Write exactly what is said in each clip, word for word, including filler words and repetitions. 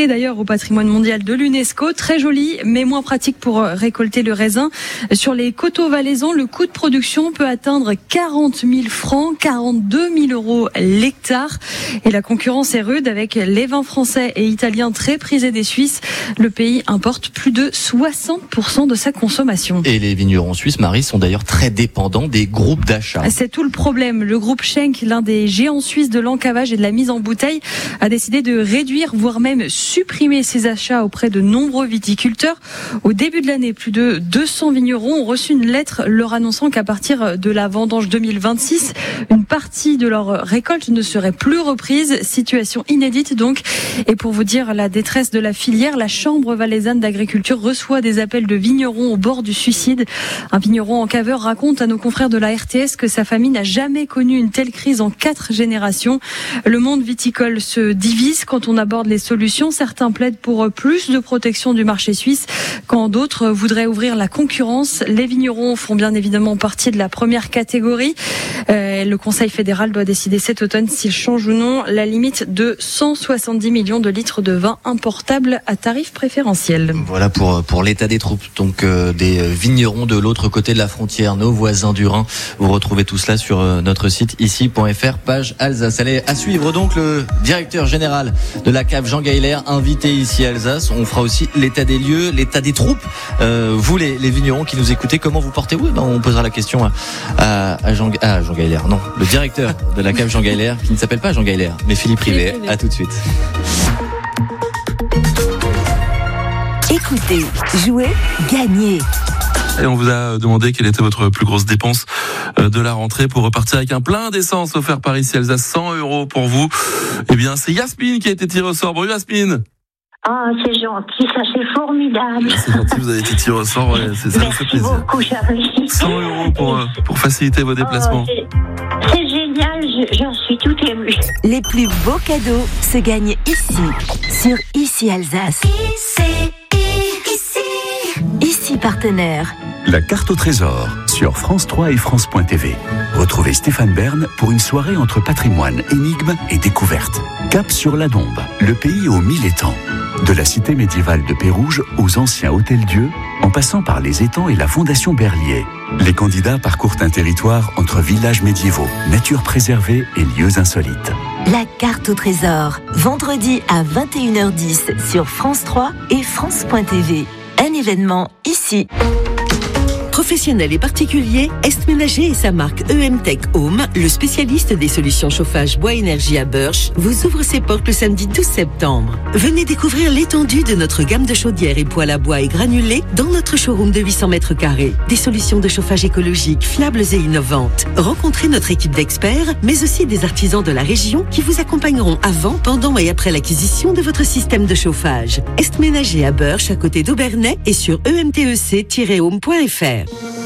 classé d'ailleurs au patrimoine mondial de l'UNESCO. Très joli, mais moins pratique pour récolter le raisin. Sur les coteaux valaisans, le coût de production peut atteindre quarante mille francs, quarante-deux mille euros l'hectare. Et la concurrence est rude avec les vins français et italiens très prisés des Suisses. Le pays importe plus de soixante pour cent de sa consommation. Et les vignerons suisses, Marie, sont d'ailleurs très dépendants des groupes d'achat. C'est tout le problème. Le groupe Schenk, l'un des géants suisses de l'encavage et de la mise en bouteille, a décidé de réduire, voire même supprimer ses achats auprès de nombreux viticulteurs. Au début de l'année, plus de deux cents vignerons ont reçu une lettre leur annonçant qu'à partir de la vendange deux mille vingt-six, une partie de leur récolte ne serait plus reprise. Situation inédite donc. Et pour vous dire la détresse de la filière, la Chambre valaisanne d'agriculture reçoit des appels de vignerons au bord du suicide. Un vigneron encaveur raconte à nos confrères de la R T S que sa famille n'a jamais connu une telle crise en quatre générations. Le monde viticole se divise quand on aborde les solutions. Certains plaident pour plus de protection du marché suisse, quand d'autres voudraient ouvrir la concurrence. Les vignerons font bien évidemment partie de la première catégorie. Euh, le Conseil fédéral doit décider cet automne s'il change ou non la limite de cent soixante-dix millions de litres de vin importable à tarif préférentiel. Voilà pour pour l'état des troupes, donc euh, des vignerons de l'autre côté de la frontière, nos voisins du Rhin. Vous retrouvez tout cela sur euh, notre site ici point f r, page Alsace. Allez, à suivre donc le directeur général de la cave Jean Geiler, invité ici à Alsace. On fera aussi l'état des lieux, l'état des troupes. Euh, vous les, les vignerons qui nous écoutez, comment vous portez-vous? Ben, on posera la question à, à, à Jean à Jean Geiler, non, le directeur de la cave Jean Geiler, qui ne s'appelle pas Jean Geiler, mais Philippe Rivet. À tout de suite. Écoutez, jouez, gagnez. Et on vous a demandé quelle était votre plus grosse dépense de la rentrée pour repartir avec un plein d'essence offert par ici Alsace, cent euros pour vous. Eh bien, c'est Yasmine qui a été tirée au sort. Bonjour Yasmine. Ah, oh, c'est gentil, ça c'est formidable. C'est gentil, vous avez été tiré au sort, ouais, c'est, ça Merci nous fait plaisir. beaucoup, Charlie. cent euros pour, pour faciliter vos déplacements. Oh, c'est, c'est génial, je, j'en suis tout émue. Les plus beaux cadeaux se gagnent ici, sur Ici Alsace. Ici, ici. Ici partenaire. La carte au trésor sur France trois et France point T V. Retrouvez Stéphane Bern pour une soirée entre patrimoine, énigmes et découvertes. Cap sur la Dombe, le pays aux mille étangs. De la cité médiévale de Pérouge aux anciens hôtels-dieux, en passant par les étangs et la fondation Berlier. Les candidats parcourent un territoire entre villages médiévaux, nature préservée et lieux insolites. La carte au trésor, vendredi à vingt et une heures dix sur France trois et France point T V. Un événement ici. Professionnels et particuliers, Est Ménager et sa marque E M Tech Home, le spécialiste des solutions chauffage bois énergie à Burch, vous ouvre ses portes le samedi douze septembre. Venez découvrir l'étendue de notre gamme de chaudières et poêles à bois et granulés dans notre showroom de huit cents mètres carrés. Des solutions de chauffage écologiques, fiables et innovantes. Rencontrez notre équipe d'experts, mais aussi des artisans de la région qui vous accompagneront avant, pendant et après l'acquisition de votre système de chauffage. Est Ménager à Burch, à côté d'Aubernais et sur e m t e c tiret home point f r.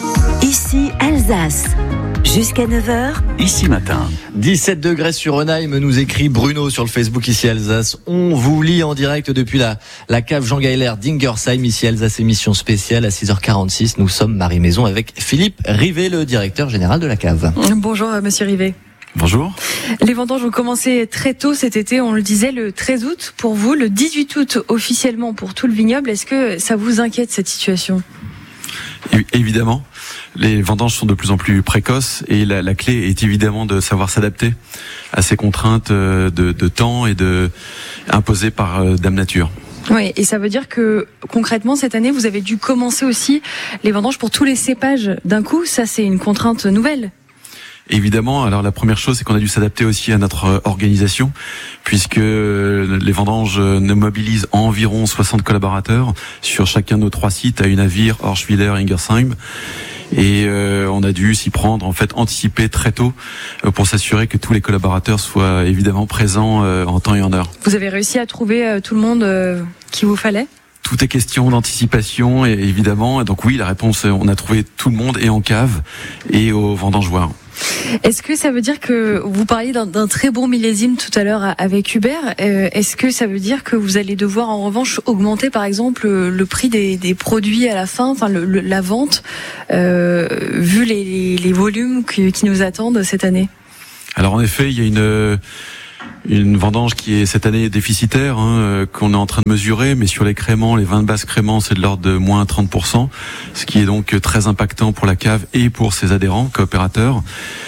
Ici Alsace. Jusqu'à neuf heures. Ici matin. dix-sept degrés sur Onheim, nous écrit Bruno sur le Facebook ici Alsace. On vous lit en direct depuis la, la cave Jean Geiler d'Ingersheim, ici Alsace, émission spéciale à six heures quarante-six. Nous sommes Marie Maison avec Philippe Rivet, le directeur général de la cave. Bonjour monsieur Rivet. Bonjour. Les vendanges ont commencé très tôt cet été, on le disait le treize août pour vous, le dix-huit août officiellement pour tout le vignoble. Est-ce que ça vous inquiète cette situation ? Évidemment, les vendanges sont de plus en plus précoces et la, la clé est évidemment de savoir s'adapter à ces contraintes de, de temps et de imposées par Dame Nature. Oui, et ça veut dire que concrètement cette année vous avez dû commencer aussi les vendanges pour tous les cépages d'un coup. Ça c'est une contrainte nouvelle. Évidemment, alors la première chose, c'est qu'on a dû s'adapter aussi à notre organisation, puisque les vendanges ne mobilisent environ soixante collaborateurs sur chacun de nos trois sites, à Unavir, Orschwiller, Ingersheim. Et euh, on a dû s'y prendre, en fait, anticiper très tôt euh, pour s'assurer que tous les collaborateurs soient évidemment présents euh, en temps et en heure. Vous avez réussi à trouver euh, tout le monde euh, qu'il vous fallait ? Tout est question d'anticipation, et évidemment. Donc oui, la réponse, on a trouvé tout le monde, et en cave, et au vendangeoir. Est-ce que ça veut dire que vous parliez d'un, d'un très bon millésime tout à l'heure avec Hubert, euh, est-ce que ça veut dire que vous allez devoir en revanche augmenter par exemple le prix des, des produits à la fin, enfin le, le, la vente, euh, vu les, les, les volumes qui, qui nous attendent cette année ? Alors en effet, il y a une Une vendange qui est cette année déficitaire, hein, qu'on est en train de mesurer, mais sur les créments, les vins de basse créments, c'est de l'ordre de moins trente pour cent, ce qui est donc très impactant pour la cave et pour ses adhérents, coopérateurs.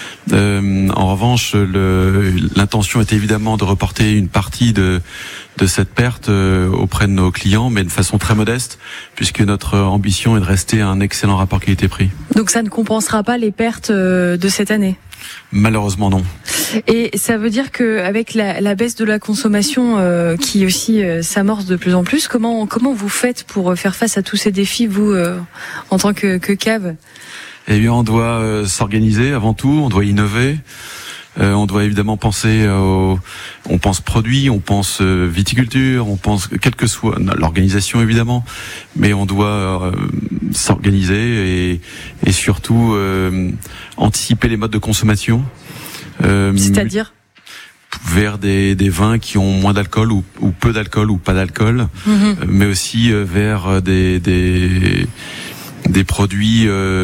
Euh, en revanche, le, l'intention est évidemment de reporter une partie de, de cette perte euh, auprès de nos clients, mais de façon très modeste, puisque notre ambition est de rester à un excellent rapport qualité-prix. Donc ça ne compensera pas les pertes euh, de cette année ? Malheureusement non. Et ça veut dire qu'avec la, la baisse de la consommation euh, qui aussi euh, s'amorce de plus en plus, comment comment vous faites pour faire face à tous ces défis, vous, euh, en tant que, que cave ? Eh bien, on doit euh, s'organiser avant tout, on doit innover. Euh, on doit évidemment penser au, on pense produit, on pense euh, viticulture, on pense quelle que soit l'organisation évidemment, mais on doit euh, s'organiser et, et surtout euh, anticiper les modes de consommation. Euh, C'est-à-dire vers des, des vins qui ont moins d'alcool ou, ou peu d'alcool ou pas d'alcool, mmh. euh, mais aussi euh, vers des, des des produits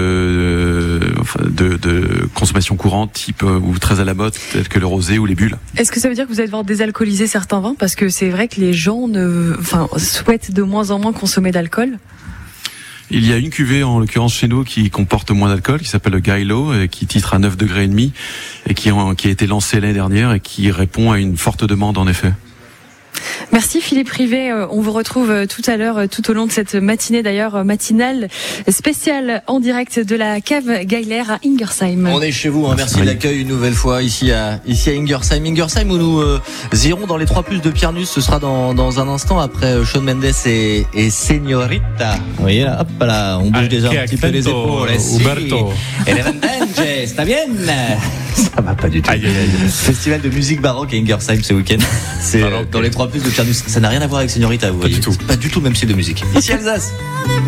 euh, de, de consommation courante, type euh, ou très à la mode, tels que le rosé ou les bulles. Est-ce que ça veut dire que vous allez devoir désalcooliser certains vins ? Parce que c'est vrai que les gens ne, enfin, souhaitent de moins en moins consommer d'alcool. Il y a une cuvée, en l'occurrence chez nous, qui comporte moins d'alcool, qui s'appelle le Gailo, et qui titre à neuf degrés et demi, et qui, en, qui a été lancée l'année dernière et qui répond à une forte demande en effet. Merci Philippe Rivet, on vous retrouve tout à l'heure, tout au long de cette matinée d'ailleurs, matinale spéciale en direct de la cave Geiler à Ingersheim. On est chez vous, hein. Merci de l'accueil une nouvelle fois ici à, ici à Ingersheim. Ingersheim où nous euh, irons dans les trois plus de Pierre Nusse, ce sera dans, dans un instant après Shawn Mendes et, et Señorita. Vous voyez là, hop là, on bouge déjà un petit peu les épaules. Huberto. Et les vendanges, está bien? Ça va pas du tout. Aïe, aïe, aïe. Festival de musique baroque à Ingersheim ce week-end. C'est dans les trois plus de Pierre Nusse. Ça n'a rien à voir avec Señorita, vous voyez. Pas du tout. Pas du tout le même style de musique. Ici Alsace.